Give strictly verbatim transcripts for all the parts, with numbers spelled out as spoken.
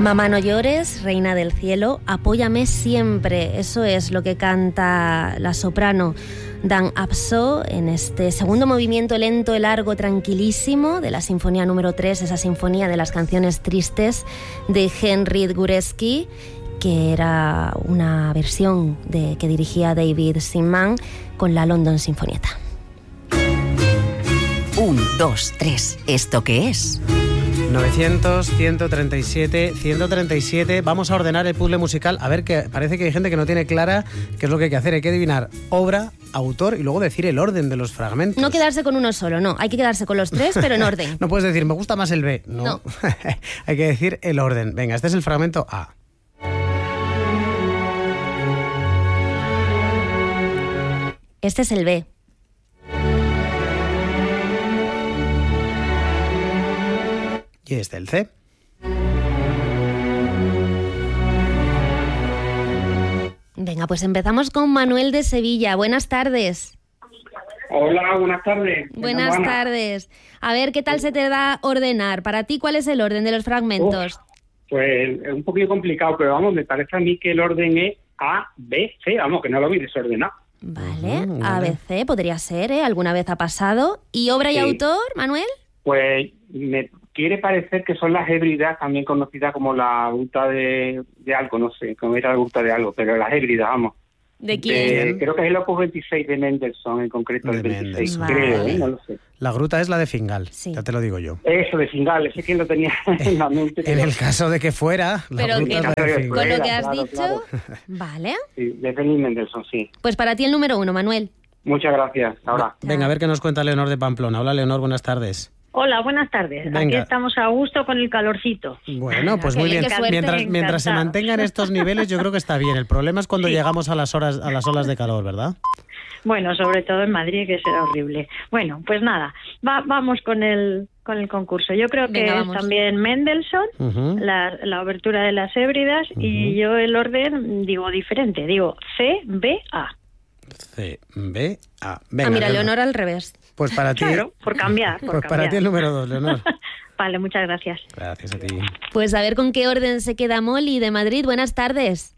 Mamá no llores, reina del cielo, apóyame siempre. Eso es lo que canta la soprano Dan Abso en este segundo movimiento lento, largo, tranquilísimo de la Sinfonía número tres, esa sinfonía de las canciones tristes de Henryk Górecki, que era una versión de, que dirigía David Simman con la London Sinfonietta. Un, dos, tres. ¿Esto qué es? novecientos, ciento treinta y siete, ciento treinta y siete. Vamos a ordenar el puzzle musical. A ver, que parece que hay gente que no tiene clara qué es lo que hay que hacer. Hay que adivinar obra, autor y luego decir el orden de los fragmentos. No quedarse con uno solo, no. Hay que quedarse con los tres, pero en orden. No puedes decir, me gusta más el B. No. No. Hay que decir el orden. Venga, este es el fragmento A. Este es el B. Y este el C. Venga, pues empezamos con Manuel de Sevilla. Buenas tardes. Hola, buenas tardes. Buenas Ana. tardes. A ver, ¿qué tal se te da ordenar? Para ti, ¿cuál es el orden de los fragmentos? Uf, pues es un poquito complicado, pero vamos, me parece a mí que el orden es A, B, C. Vamos, que no lo vi desordenado. Vale, Uh, A, B, C, podría ser, ¿eh? Alguna vez ha pasado. ¿Y obra y Sí. autor, Manuel? Pues me quiere parecer que son las hébridas, también conocidas como la gruta de, de algo, no sé, como era la gruta de algo, pero las hébridas, vamos. ¿De quién? De- creo que es el Opus veintiséis de Mendelssohn, en concreto, De el veintiséis, Mendelssohn. creo, Vale. ¿eh? No lo sé. La gruta es la de Fingal, Sí. ya te lo digo yo. Eso, de Fingal, ese quien lo tenía en la mente. En pero- el caso de que fuera, la Pero gruta que- es la de Con Con Fingal. lo que has Claro, dicho, claro. vale. Sí, de Benny Mendelssohn, sí. Pues para ti el número uno, Manuel. Muchas gracias. Ahora. Venga, a ver qué nos cuenta Leonor de Pamplona. Hola, Leonor, buenas tardes. Hola, buenas tardes. Aquí Venga. estamos a gusto con el calorcito. Bueno, pues qué muy bien, bien. qué suerte. Mientras, mientras se Encantados. mantengan estos niveles, yo creo que está bien. El problema es cuando Sí. llegamos a las horas, a las olas de calor, ¿verdad? Bueno, sobre todo en Madrid, que será horrible. Bueno, pues nada, va- vamos con el con el concurso. Yo creo que Venga, es vamos. también Mendelssohn, Ujú. la, la obertura de las hébridas, y yo el orden digo diferente, digo C, B, A. C, B, A. Venga, ah, mira, Leonor. Leonor al revés. Pues para ti, Claro, por cambiar, por pues para cambiar. ti el número dos, Leonor. Vale, muchas gracias. Gracias a ti. Pues a ver con qué orden se queda Molly de Madrid. Buenas tardes.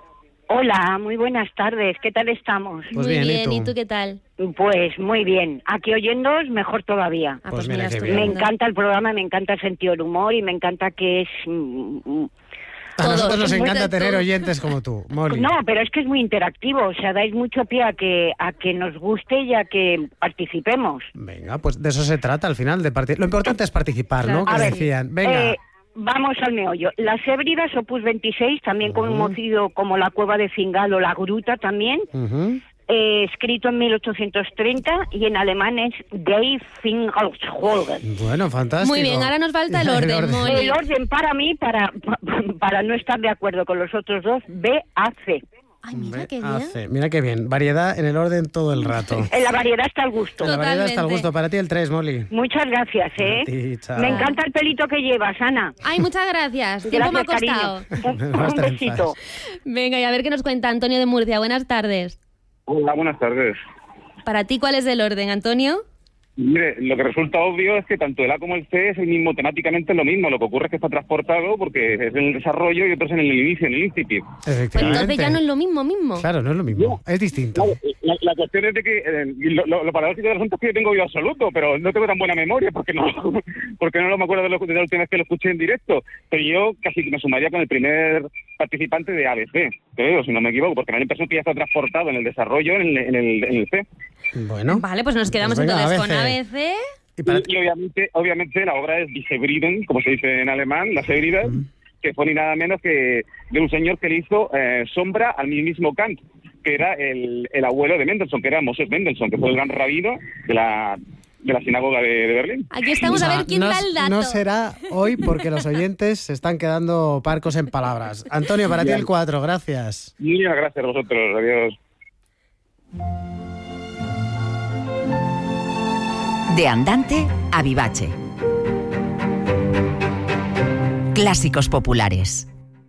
Hola, muy buenas tardes. ¿Qué tal estamos? Pues Muy bien, ¿y bien, tú? ¿y tú qué tal? Pues muy bien. Aquí oyéndoos, mejor todavía. Ah, Pues pues, mira mira, qué estupendo. bien. Me encanta el programa, me encanta el sentido del humor y me encanta que es... mm, mm, A nosotros Todo, nos es muy encanta de tener todo. oyentes como tú, Molly. No, pero es que es muy interactivo, o sea, dais mucho pie a que, a que nos guste y a que participemos. Venga, pues de eso se trata al final, de parti- Lo importante es participar, ¿no? Claro. Que A ver, decían. Venga. Eh, vamos al meollo. Las hébridas, Opus veintiséis, también Ujú. conocido como la Cueva de Fingal o la Gruta también, Ujú. eh, escrito en mil ochocientos treinta y en alemán es Die Fingalsholgen. Bueno, fantástico. Muy bien, ahora nos falta el orden, Molly. El orden para mí, para, para no estar de acuerdo con los otros dos, B, A, C. Ay, mira Hombre, qué bien. hace- Mira qué bien. Variedad en el orden todo el rato. En la variedad está el gusto. La variedad está al Totalmente. gusto. Para ti el tres, Molly. Muchas gracias, ¿eh? A ti, chao. Me encanta el pelito que llevas, Ana. Ay, muchas gracias. Tiempo me ha Gracias, costado. cariño. Un, No un estás en besito. Venga, y a ver qué nos cuenta Antonio de Murcia. Buenas tardes. Hola, buenas tardes. Para ti, ¿cuál es el orden, Antonio? Mire, lo que resulta obvio es que tanto el A como el C es el mismo, temáticamente lo mismo. Lo que ocurre es que está transportado porque es en el desarrollo y otro es en el inicio, en el incipit. Pues Efectivamente. entonces ya no es lo mismo mismo. Claro, no es lo mismo. Es distinto. Claro, la, la cuestión es de que eh, lo, lo, lo paradójico del asunto es que yo tengo oído absoluto, pero no tengo tan buena memoria porque no porque no me acuerdo de, lo, de la última vez que lo escuché en directo. Pero yo casi que me sumaría con el primer participante de A B C, creo, si no me equivoco, porque me da la impresión que ya está transportado en el desarrollo en el, en el, en el C. Bueno. Vale, pues nos quedamos Pues venga, entonces A con B C. A B C. Y para Y, y obviamente, obviamente la obra es Die Hebriden, como se dice en alemán, las hébridas, Mm. que fue ni nada menos que de un señor que le hizo eh, sombra al mismo Kant, que era el, el abuelo de Mendelssohn, que era Moses Mendelssohn, que fue el gran rabino de la, de la sinagoga de, de Berlín. Aquí estamos a ver quién no, da el dato. no será hoy porque los oyentes se están quedando parcos en palabras. Antonio, para ti el cuatro, gracias. Muchas gracias a vosotros, adiós. De andante a vivace. Clásicos populares.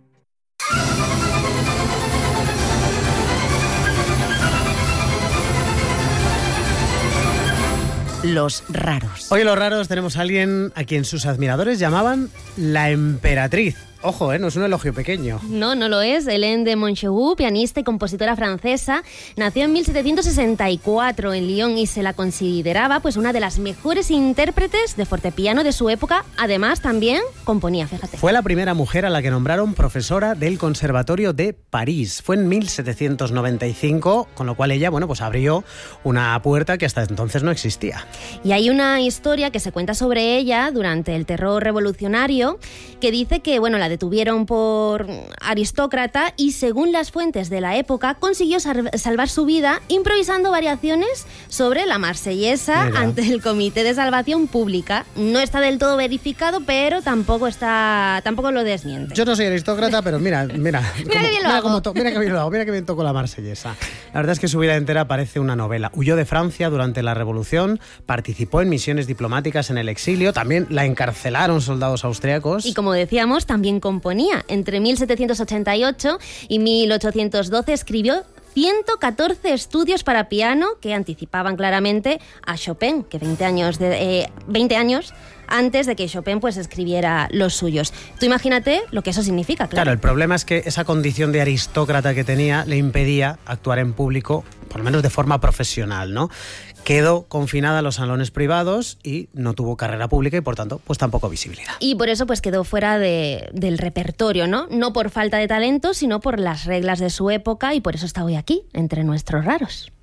Los raros. Hoy en Los Raros tenemos a alguien a quien sus admiradores llamaban la emperatriz. Ojo, ¿eh? No es un elogio pequeño. No, no lo es. Hélène de Montchegou, pianista y compositora francesa, nació en mil setecientos sesenta y cuatro en Lyon y se la consideraba pues una de las mejores intérpretes de fortepiano de su época. Además, también componía, fíjate. Fue la primera mujer a la que nombraron profesora del Conservatorio de París. Fue en mil setecientos noventa y cinco, con lo cual ella, bueno, pues abrió una puerta que hasta entonces no existía. Y hay una historia que se cuenta sobre ella durante el terror revolucionario que dice que, bueno, la detuvieron por aristócrata y, según las fuentes de la época, consiguió salvar su vida improvisando variaciones sobre la marsellesa Mira. ante el Comité de Salvación Pública. No está del todo verificado, pero tampoco está tampoco lo desmiente. Yo no soy aristócrata, pero mira, mira, mira como, que bien lo mira, hago. to, mira que bien lo hago, mira que bien toco la marsellesa. La verdad es que su vida entera parece una novela. Huyó de Francia durante la Revolución, participó en misiones diplomáticas en el exilio, también la encarcelaron soldados austriacos. Y como decíamos, también componía. Entre mil setecientos ochenta y ocho y mil ochocientos doce escribió ciento catorce estudios para piano que anticipaban claramente a Chopin, que veinte años, de, eh, veinte años antes de que Chopin pues escribiera los suyos. Tú imagínate lo que eso significa, claro. Claro, el problema es que esa condición de aristócrata que tenía le impedía actuar en público, por lo menos de forma profesional, ¿no? Quedó confinada a los salones privados y no tuvo carrera pública y, por tanto, pues tampoco visibilidad. Y por eso pues quedó fuera de, del repertorio, ¿no? No por falta de talento, sino por las reglas de su época, y por eso está hoy aquí, entre nuestros raros.